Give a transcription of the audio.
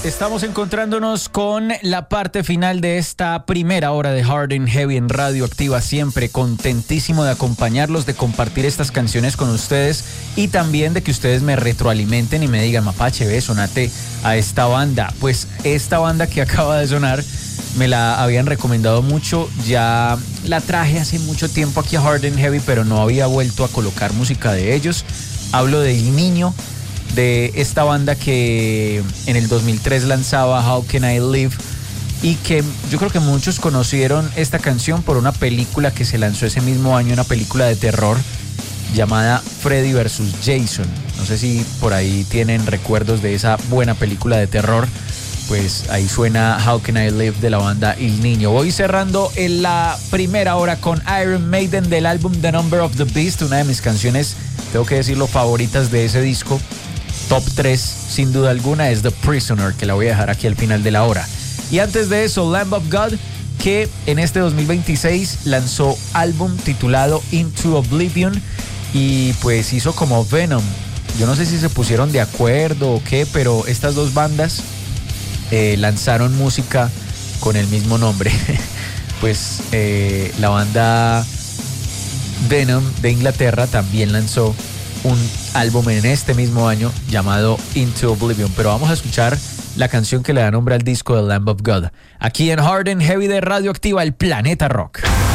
Estamos encontrándonos con la parte final de esta primera hora de Hard and Heavy en Radio Activa. Siempre contentísimo de acompañarlos, de compartir estas canciones con ustedes y también de que ustedes me retroalimenten y me digan, Mapache, ve, sonate a esta banda. Pues esta banda que acaba de sonar me la habían recomendado mucho, ya la traje hace mucho tiempo aquí a Hard and Heavy, pero no había vuelto a colocar música de ellos. Hablo de Il Niño, de esta banda que en el 2003 lanzaba How Can I Live y que yo creo que muchos conocieron esta canción por una película que se lanzó ese mismo año, una película de terror llamada Freddy vs. Jason. No sé si por ahí tienen recuerdos de esa buena película de terror. Pues ahí suena How Can I Live de la banda Il Niño. Voy cerrando en la primera hora con Iron Maiden del álbum The Number of the Beast, una de mis canciones, tengo que decirlo, favoritas de ese disco. Top 3, sin duda alguna, es The Prisoner, que la voy a dejar aquí al final de la hora. Y antes de eso, Lamb of God, que en este 2026 lanzó álbum titulado Into Oblivion y pues hizo como Venom. Yo no sé si se pusieron de acuerdo o qué, pero estas dos bandas lanzaron música con el mismo nombre. Pues la banda Venom de Inglaterra también lanzó un álbum en este mismo año llamado Into Oblivion, pero vamos a escuchar la canción que le da nombre al disco de Lamb of God aquí en Hard and Heavy de Radio Activa, el Planeta Rock.